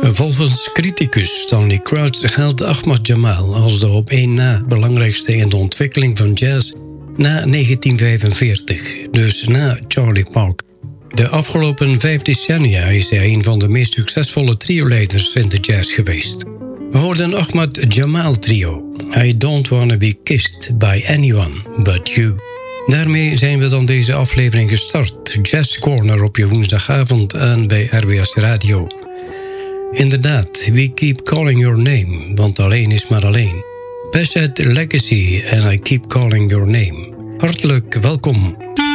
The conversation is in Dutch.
Volgens criticus Stanley Crouch geldt Ahmad Jamal als de op één na belangrijkste in de ontwikkeling van jazz na 1945, dus na Charlie Parker. De afgelopen 5 decennia is hij een van de meest succesvolle trio-leiders in de jazz geweest. We hoorden Ahmad Jamal trio, I Don't Wanna Be Kissed by Anyone But You. Daarmee zijn we dan deze aflevering gestart. Jazz Corner op je woensdagavond aan bij RBS Radio. Inderdaad, we keep calling your name, want alleen is maar alleen. Peshet Legacy en I keep calling your name. Hartelijk welkom.